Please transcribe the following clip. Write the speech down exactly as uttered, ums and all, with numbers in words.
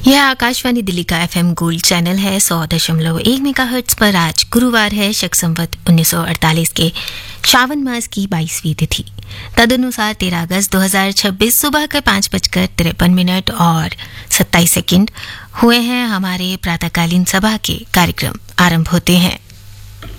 यह आकाशवाणी दिल्ली का FM gold channel है सौ दशमलव एक मेगाहर्ट्ज पर। आज गुरुवार है, शक संवत उन्नीस सौ अड़तालीस के श्रावण मास की बाईसवीं तिथि। तदनुसार तेरह अगस्त दो हजार छब्बीस सुबह के पाँच बजकर तिरपन मिनट और सत्ताईस सेकंड हुए हैं। हमारे प्रातःकालीन सभा के कार्यक्रम आरंभ होते हैं।